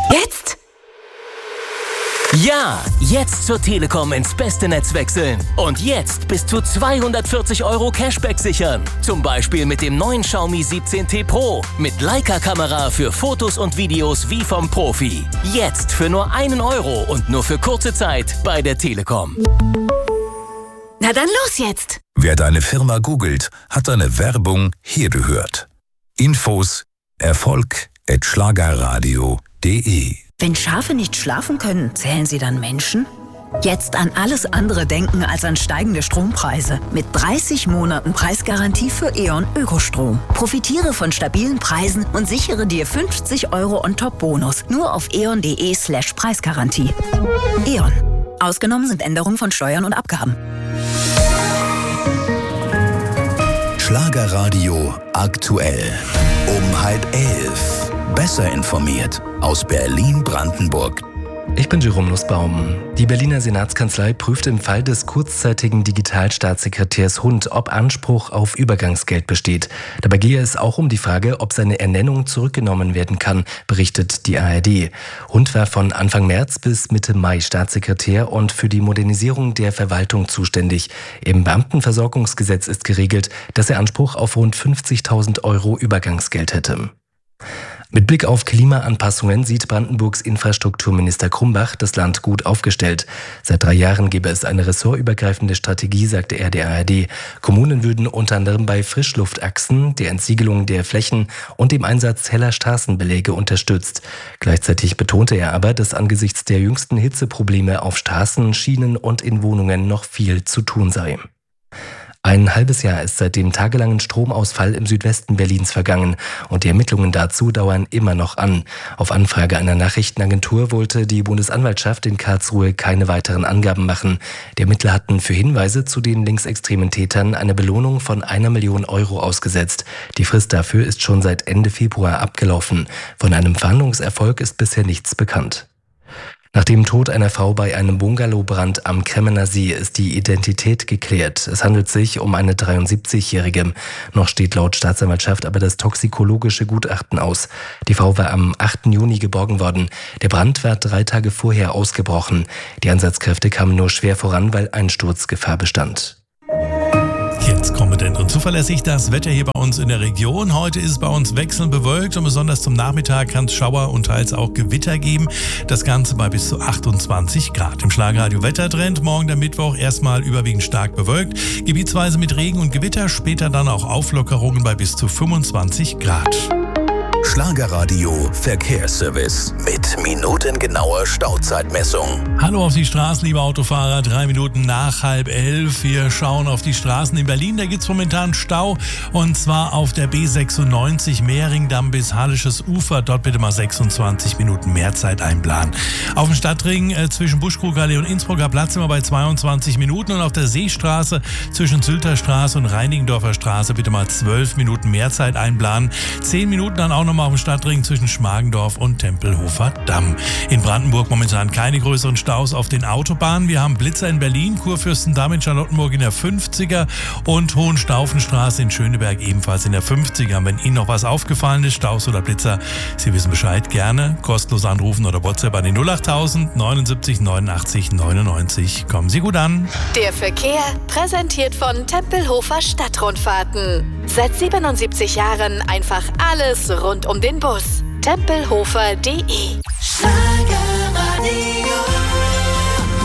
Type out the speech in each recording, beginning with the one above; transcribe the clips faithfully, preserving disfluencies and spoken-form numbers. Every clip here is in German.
Jetzt? Ja, jetzt zur Telekom ins beste Netz wechseln. Und jetzt bis zu zweihundertvierzig Euro Cashback sichern. Zum Beispiel mit dem neuen Xiaomi siebzehn T Pro. Mit Leica-Kamera für Fotos und Videos wie vom Profi. Jetzt für nur einen Euro und nur für kurze Zeit bei der Telekom. Na dann los jetzt! Wer deine Firma googelt, hat deine Werbung hier gehört. Infos Erfolg at schlagerradio punkt de. Wenn Schafe nicht schlafen können, zählen sie dann Menschen? Jetzt an alles andere denken als an steigende Strompreise. Mit dreißig Monaten Preisgarantie für E.ON Ökostrom. Profitiere von stabilen Preisen und sichere dir fünfzig Euro on-top-Bonus. Nur auf eon.de slash Preisgarantie. E.ON. Ausgenommen sind Änderungen von Steuern und Abgaben. Schlagerradio aktuell. Um halb elf. Besser informiert aus Berlin-Brandenburg. Ich bin Jerome Nussbaum. Die Berliner Senatskanzlei prüft im Fall des kurzzeitigen Digitalstaatssekretärs Hund, ob Anspruch auf Übergangsgeld besteht. Dabei gehe es auch um die Frage, ob seine Ernennung zurückgenommen werden kann, berichtet die A R D. Hund war von Anfang März bis Mitte Mai Staatssekretär und für die Modernisierung der Verwaltung zuständig. Im Beamtenversorgungsgesetz ist geregelt, dass er Anspruch auf rund fünfzigtausend Euro Übergangsgeld hätte. Mit Blick auf Klimaanpassungen sieht Brandenburgs Infrastrukturminister Krumbach das Land gut aufgestellt. Seit drei Jahren gebe es eine ressortübergreifende Strategie, sagte er der A R D. Kommunen würden unter anderem bei Frischluftachsen, der Entsiegelung der Flächen und dem Einsatz heller Straßenbeläge unterstützt. Gleichzeitig betonte er aber, dass angesichts der jüngsten Hitzeprobleme auf Straßen, Schienen und in Wohnungen noch viel zu tun sei. Ein halbes Jahr ist seit dem tagelangen Stromausfall im Südwesten Berlins vergangen und die Ermittlungen dazu dauern immer noch an. Auf Anfrage einer Nachrichtenagentur wollte die Bundesanwaltschaft in Karlsruhe keine weiteren Angaben machen. Die Ermittler hatten für Hinweise zu den linksextremen Tätern eine Belohnung von einer Million Euro ausgesetzt. Die Frist dafür ist schon seit Ende Februar abgelaufen. Von einem Fahndungserfolg ist bisher nichts bekannt. Nach dem Tod einer Frau bei einem Bungalowbrand am Kremmener See ist die Identität geklärt. Es handelt sich um eine dreiundsiebzigjährige. Noch steht laut Staatsanwaltschaft aber das toxikologische Gutachten aus. Die Frau war am achten Juni geborgen worden. Der Brand war drei Tage vorher ausgebrochen. Die Einsatzkräfte kamen nur schwer voran, weil Einsturzgefahr bestand. Jetzt kompetent und zuverlässig das Wetter hier bei uns in der Region. Heute ist es bei uns wechselnd bewölkt und besonders zum Nachmittag kann es Schauer und teils auch Gewitter geben. Das Ganze bei bis zu achtundzwanzig Grad. Im Schlagerradio Wettertrend morgen der Mittwoch erstmal überwiegend stark bewölkt. Gebietsweise mit Regen und Gewitter, später dann auch Auflockerungen bei bis zu fünfundzwanzig Grad. Schlagerradio Verkehrsservice mit minutengenauer Stauzeitmessung. Hallo auf die Straßen, liebe Autofahrer. Drei Minuten nach halb elf. Wir schauen auf die Straßen in Berlin. Da gibt es momentan Stau und zwar auf der B sechsundneunzig Mehringdamm bis Hallisches Ufer. Dort bitte mal sechsundzwanzig Minuten mehr Zeit einplanen. Auf dem Stadtring äh, zwischen Buschkrugallee und Innsbrucker Platz sind wir bei zweiundzwanzig Minuten und auf der Seestraße zwischen Sylter Straße und Reinigendorfer Straße bitte mal zwölf Minuten mehr Zeit einplanen. zehn Minuten dann auch nochmal auf dem Stadtring zwischen Schmargendorf und Tempelhofer Damm. In Brandenburg momentan keine größeren Staus auf den Autobahnen. Wir haben Blitzer in Berlin, Kurfürstendamm in Charlottenburg in der fünfziger und Hohenstaufenstraße in Schöneberg ebenfalls in der fünfziger. Wenn Ihnen noch was aufgefallen ist, Staus oder Blitzer, Sie wissen Bescheid, gerne kostenlos anrufen oder WhatsApp an die null achttausend neunundsiebzig neunundachtzig neunundneunzig. Kommen Sie gut an. Der Verkehr präsentiert von Tempelhofer Stadtrundfahrten. Seit siebenundsiebzig Jahren einfach alles rund um den Bus. Tempelhofer punkt de. Schlagerradio.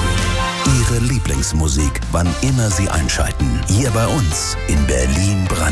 Ihre Lieblingsmusik, wann immer Sie einschalten. Hier bei uns in Berlin-Brandenburg.